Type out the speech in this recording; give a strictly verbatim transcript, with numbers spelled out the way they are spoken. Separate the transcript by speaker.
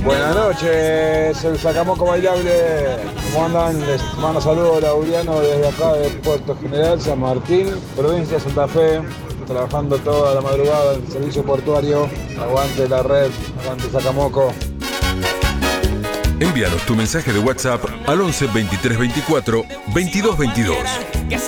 Speaker 1: Buenas noches, el Sacamoco Bailable. ¿Cómo andan? Les mando saludos a Lauriano desde acá de Puerto General San Martín, provincia de Santa Fe, trabajando toda la madrugada en el servicio portuario. Aguante la red, aguante Sacamoco.
Speaker 2: Envíanos tu mensaje de WhatsApp al once veintitrés veinticuatro veintidós veintidós.